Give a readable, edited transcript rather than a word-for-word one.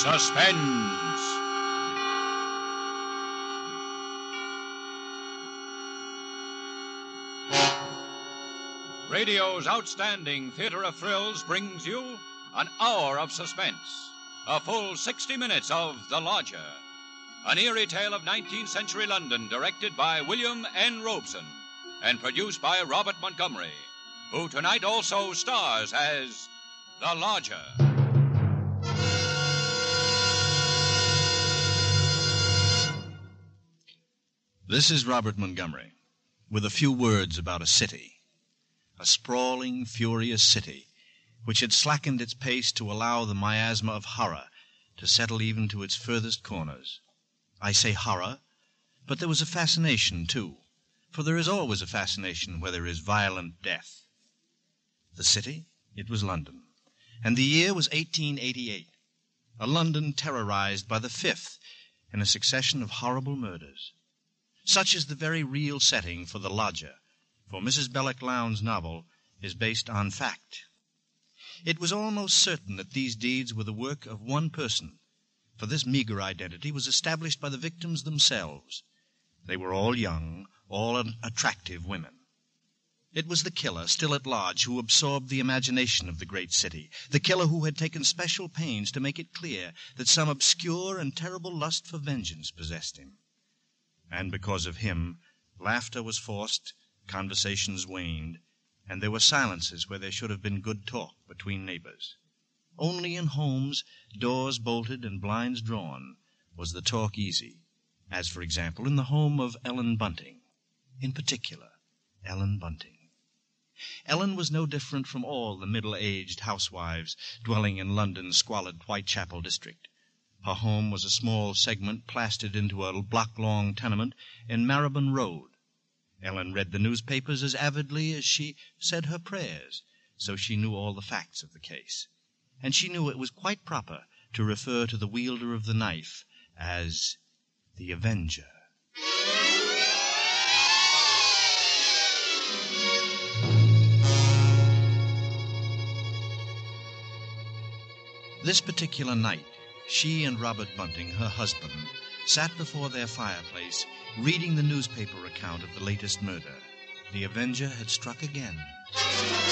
Suspense. Radio's outstanding theater of thrills brings you an hour of suspense. A full 60 minutes of The Lodger. An eerie tale of 19th century London directed by William N. Robeson and produced by Robert Montgomery, who tonight also stars as The Lodger. This is Robert Montgomery, with a few words about a city. A sprawling, furious city, which had slackened its pace to allow the miasma of horror to settle even to its furthest corners. I say horror, but there was a fascination, too, for there is always a fascination where there is violent death. The city? It was London, and the year was 1888, a London terrorized by the fifth in a succession of horrible murders. Such is the very real setting for The Lodger, for Mrs. Belloc Lowndes' novel is based on fact. It was almost certain that these deeds were the work of one person, for this meager identity was established by the victims themselves. They were all young, all attractive women. It was the killer, still at large, who absorbed the imagination of the great city, the killer who had taken special pains to make it clear that some obscure and terrible lust for vengeance possessed him. And because of him, laughter was forced, conversations waned, and there were silences where there should have been good talk between neighbors. Only in homes, doors bolted and blinds drawn, was the talk easy, as, for example, in the home of Ellen Bunting. In particular, Ellen Bunting. Ellen was no different from all the middle-aged housewives dwelling in London's squalid Whitechapel district. Her home was a small segment plastered into a block-long tenement in Marylebone Road. Ellen read the newspapers as avidly as she said her prayers, so she knew all the facts of the case. And she knew it was quite proper to refer to the wielder of the knife as the Avenger. This particular night, she and Robert Bunting, her husband, sat before their fireplace, reading the newspaper account of the latest murder. The Avenger had struck again.